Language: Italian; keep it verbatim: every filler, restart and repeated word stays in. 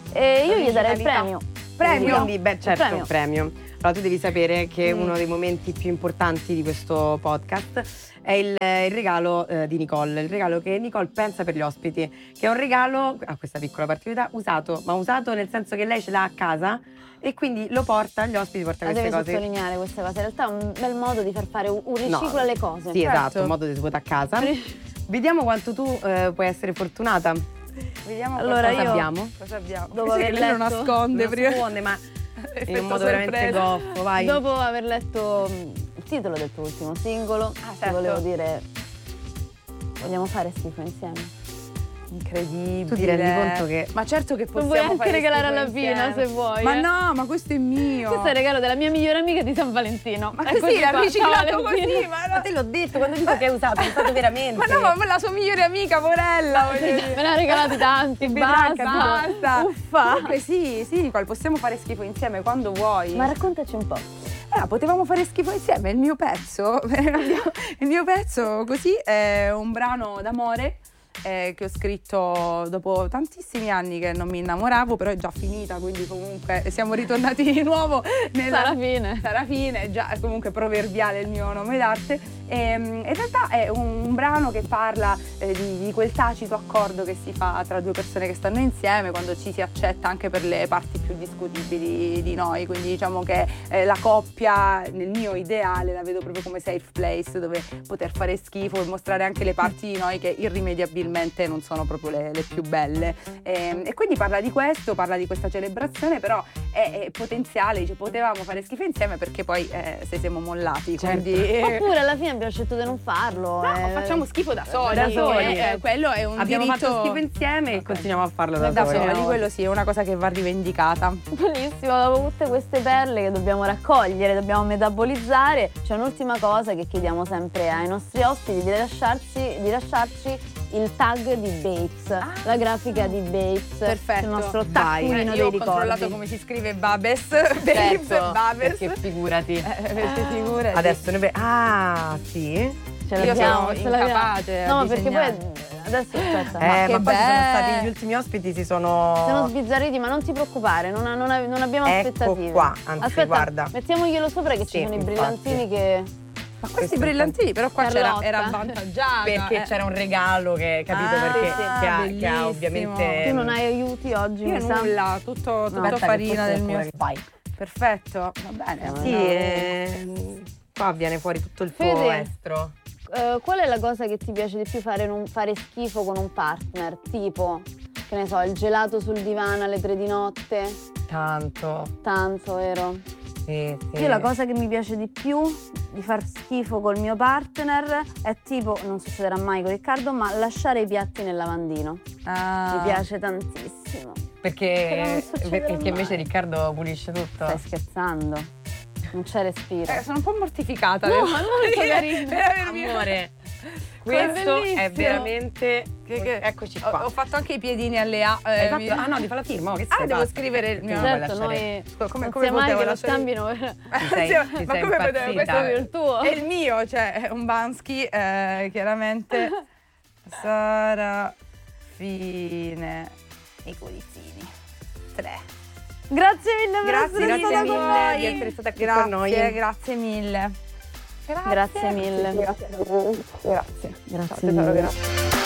E io gli darei il premio. Premio? Quindi, beh, certo, premio. premio. Allora, tu devi sapere che Mm. uno dei momenti più importanti di questo podcast è il, il regalo eh, di Nicole, il regalo che Nicole pensa per gli ospiti, che è un regalo, ha questa piccola particolarità, usato, ma usato nel senso che lei ce l'ha a casa e quindi lo porta agli ospiti, porta La queste devi cose. sottolineare queste cose. In realtà è un bel modo di far fare un un riciclo No. alle cose. Sì, Certo. esatto, un modo di svuota a casa. Vediamo quanto tu eh, puoi essere fortunata. Vediamo Allora, Cosa io- abbiamo? cosa abbiamo. Dopo Sì, aver lei lo letto- nasconde Non prima. nasconde, ma in Effetto un modo veramente sorpresa. goffo, vai. Dopo aver letto mh, il titolo del tuo ultimo singolo, Ah, ti certo. volevo dire, vogliamo fare schifo insieme? Incredibile. Tu ti rendi conto che Ma certo che Lo possiamo puoi anche fare regalare schifo alla Pina insieme. se vuoi. Ma eh. no, ma questo è mio. Questo è il regalo della mia migliore amica di San Valentino. Ma Eccoci così, l'ha qua. Ciao, riciclato Valentina. così, ma, no. Ma te l'ho detto, quando dico che hai usato, hai usato veramente. Ma no, ma la sua migliore amica, porella, voglio dire. Me ne ha regalati tanti, Vedrai, basta. basta. Uffa. Comunque sì, sì, Nicole, possiamo fare schifo insieme quando vuoi. Ma raccontaci un po'. Ah, potevamo fare schifo insieme. Il mio pezzo, il mio pezzo così è un brano d'amore eh, che ho scritto dopo tantissimi anni che non mi innamoravo, però è già finita, quindi comunque siamo ritornati di nuovo nella Sarà fine. Sarà fine, è già è comunque proverbiale il mio nome d'arte. E, in realtà è un, un brano che parla eh, di, di quel tacito accordo che si fa tra due persone che stanno insieme quando ci si accetta anche per le parti più discutibili di noi, quindi diciamo che eh, la coppia nel mio ideale la vedo proprio come safe place dove poter fare schifo e mostrare anche le parti di noi che irrimediabilmente non sono proprio le, le più belle. E, e quindi parla di questo, parla di questa celebrazione, però è, è potenziale, dice potevamo fare schifo insieme perché poi eh, se siamo mollati, Certo. quindi eh, Oppure alla fine abbiamo scelto di non farlo. no, eh. facciamo schifo da soli, Da soli, eh, eh. quello è un abbiamo diritto fatto schifo insieme e Ok. continuiamo a farlo da, da soli. soli, quello sì, è una cosa che va rivendicata. Benissimo, dopo tutte queste perle che dobbiamo raccogliere, dobbiamo metabolizzare, c'è un'ultima cosa che chiediamo sempre ai nostri ospiti, di lasciarci, di lasciarci il tag di Babes, la grafica di Babes, Perfetto. il nostro Vai. taccuino Eh, dei io ho ricordi. controllato come si scrive Babes, Babes, Babes. perché figurati. Eh, perché figurati. Adesso ne ve- Ah, sì? Ce Io l'abbiamo, sono ce l'abbiamo. incapace a No, perché disegnare. poi adesso aspetta. Eh, ma ma, che poi ci sono bello. stati gli ultimi ospiti, si sono... sono sbizzarriti, ma non ti preoccupare, non, non, non abbiamo Ecco aspettative. qua, anzi, Aspetta, guarda. mettiamoglielo sopra che Sì, ci sono i infatti. brillantini che... Ma questi Questo brillantini, però qua c'era, Carlotta. era avvantaggiata. Perché eh. c'era un regalo che, capito, Ah, perché sì. che, ha, che ha Bellissimo. ovviamente... Tu non hai aiuti oggi, Io mi sa? nulla, tutto, tutto Aspetta che farina forse del mio... ancora- Vai. Perfetto, va bene. Sì, no. eh, qua viene fuori tutto il tuo Fede. estro. Eh, qual è la cosa che ti piace di più fare, non fare schifo con un partner? Tipo, che ne so, il gelato sul divano alle tre di notte? Tanto. Tanto, vero? Sì, sì. Io la cosa che mi piace di più di far schifo col mio partner è tipo, non succederà mai con Riccardo, ma lasciare i piatti nel lavandino. Ah. Mi piace tantissimo. Però non Perché, succederà perché invece mai. Riccardo pulisce tutto. Stai scherzando? Non c'è respiro. Eh, sono un po' mortificata. No, devo ma molto dire, carino. per avermi- Amore, Com'è questo è bellissimo. veramente... Che- che- Eccoci Ho, qua. ho fatto anche i piedini alle A. eh, Hai fatto- mi- Ah no, ti fa la firma? Oh, che Ah, sei devo pazza? scrivere il mio Sì, no, puoi Certo, lasciare- noi come- non come sia mai potevo che lo lasciare- scambino. Ti sei- Sì, ti ma sei come potevo? impazzita. Questo Proprio il tuo. è il mio, cioè è un Bansky, eh, chiaramente. Sarà fine i cuoricini. Tre. Grazie mille per Grazie, essere grazie stata con mille noi. di essere stata qui Grazie, con noi. grazie mille. Grazie mille. Grazie. Grazie. Grazie Ciao, tesoro, mille. grazie.